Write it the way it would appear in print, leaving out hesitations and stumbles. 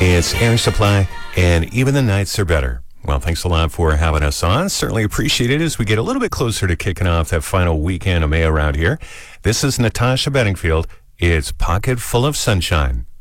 It's Air Supply, and even the nights are better. Well, thanks a lot for having us on. Certainly appreciate it as we get a little bit closer to kicking off that final weekend of May around here. This is Natasha Bedingfield. It's Pocket Full of Sunshine.